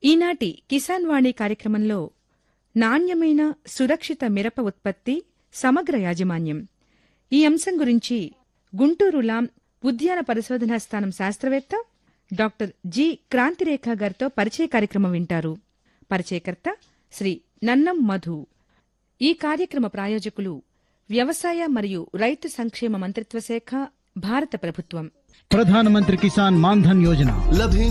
ఈనాటి కిసాన్ వాణి కార్యక్రమంలో నాణ్యమైన సురక్షిత మిరప ఉత్పత్తి సమగ్ర యాజమాన్యం ఈ అంశం గురించి గుంటూరు లాం ఉద్యాన పరిశోధనా స్థానం శాస్త్రవేత్త డాక్టర్ జి క్రాంతిరేఖ గారితో పరిచయ కార్యక్రమం వింటారు. పరిచయకర్త శ్రీ నన్నం మధు. ఈ కార్యక్రమ ప్రాయోజకులు వ్యవసాయ మరియు రైతు సంక్షేమ మంత్రిత్వ శాఖ, భారత ప్రభుత్వం. ప్రధానమంత్రి కిసాన్ మాన్ధన్ యోజన.